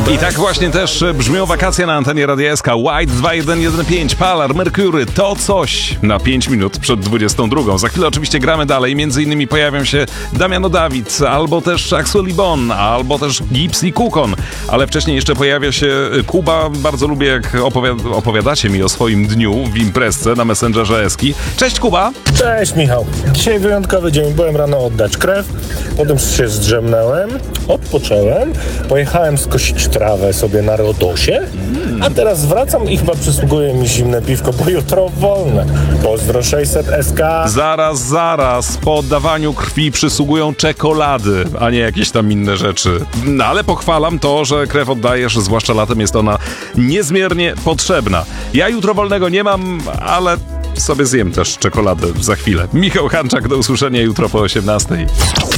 I tak właśnie też brzmią wakacje na antenie Radia SK. White 2115, Palar, Mercury, to coś na 5 minut przed 22. Za chwilę oczywiście gramy dalej, między innymi pojawią się Damiano David, albo też Axel Bon, albo też Gypsy Kukon, ale wcześniej jeszcze pojawia się Kuba. Bardzo lubię, jak opowiadacie mi o swoim dniu w imprezce na Messengerze Eski. Cześć Kuba! Cześć Michał. Dzisiaj wyjątkowy dzień. Byłem rano oddać krew, potem się zdrzemnąłem, odpocząłem, pojechałem skosić trawę sobie na Rodosie, a teraz wracam i chyba przysługuje mi zimne piwko, bo jutro wolne. Pozdro 600 SK. Zaraz, po oddawaniu krwi przysługują czekolady, a nie jakieś tam inne rzeczy. No ale pochwalam to, że krew oddajesz, zwłaszcza latem jest ona niezmiernie potrzebna. Ja jutro wolnego nie mam, ale sobie zjem też czekoladę za chwilę. Michał Hanczak, do usłyszenia jutro po 18:00.